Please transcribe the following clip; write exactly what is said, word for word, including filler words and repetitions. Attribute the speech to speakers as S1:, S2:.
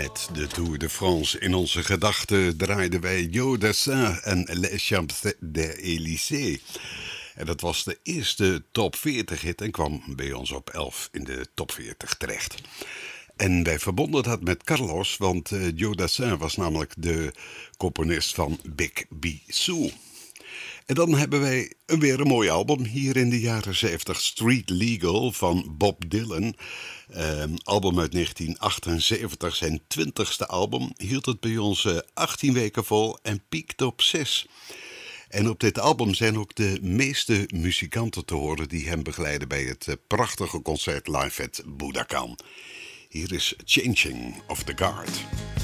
S1: Met de Tour de France in onze gedachten draaiden wij Joe Dassin en Les Champs-Élysées. En dat was de eerste top veertig hit en kwam bij ons op elf in de top veertig terecht. En wij verbonden dat met Carlos, want uh, Joe Dassin was namelijk de componist van Big Bissou. En dan hebben wij weer een mooi album hier in de jaren zeventig. Street Legal van Bob Dylan. Um, album uit negentien achtenzeventig, zijn twintigste album. Hield het bij ons uh, achttien weken vol en piekte op zes. En op dit album zijn ook de meeste muzikanten te horen die hem begeleiden bij het uh, prachtige concert live at Budokan. Hier is Changing of the Guard.